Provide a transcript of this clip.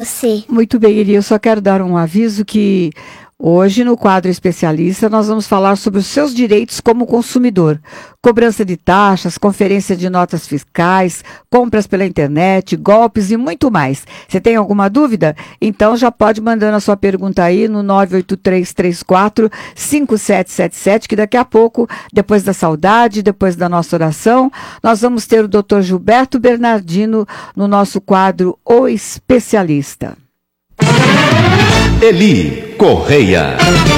você. Muito bem, Eli, eu só quero dar um aviso que hoje, no quadro especialista, nós vamos falar sobre os seus direitos como consumidor. Cobrança de taxas, conferência de notas fiscais, compras pela internet, golpes e muito mais. Você tem alguma dúvida? Então já pode mandando a sua pergunta aí no 98334-5777, que daqui a pouco, depois da saudade, depois da nossa oração, nós vamos ter o Dr. Gilberto Bernardino no nosso quadro O Especialista. Eli Correia.